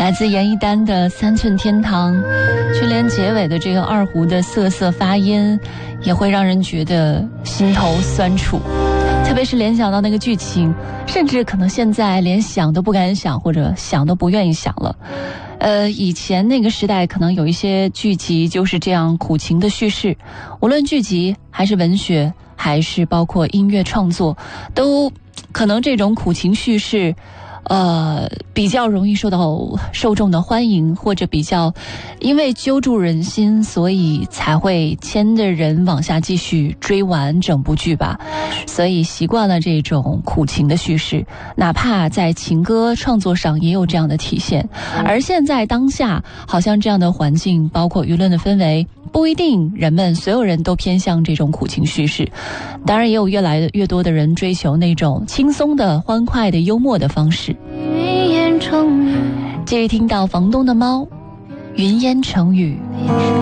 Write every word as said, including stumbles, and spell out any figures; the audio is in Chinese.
来自严一丹的三寸天堂，就连结尾的这个二胡的瑟瑟发音也会让人觉得心头酸楚，特别是联想到那个剧情，甚至可能现在连想都不敢想，或者想都不愿意想了。呃，以前那个时代可能有一些剧集就是这样苦情的叙事，无论剧集还是文学还是包括音乐创作，都可能这种苦情叙事呃，比较容易受到受众的欢迎，或者比较因为揪住人心，所以才会牵着人往下继续追完整部剧吧。所以习惯了这种苦情的叙事，哪怕在情歌创作上也有这样的体现。而现在当下好像这样的环境，包括舆论的氛围，不一定人们所有人都偏向这种苦情叙事，当然也有越来越多的人追求那种轻松的欢快的幽默的方式。继续听到房东的猫，云烟成雨。